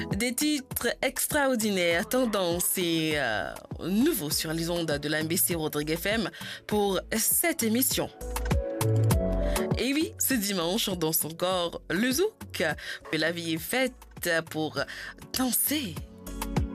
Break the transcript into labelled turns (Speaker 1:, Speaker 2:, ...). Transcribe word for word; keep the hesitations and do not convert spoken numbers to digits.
Speaker 1: Des titres extraordinaires, tendances et euh, nouveaux sur les ondes de l'M B C Rodrigue F M pour cette émission. Et oui, ce dimanche, on danse encore le zouk. La vie est faite pour danser.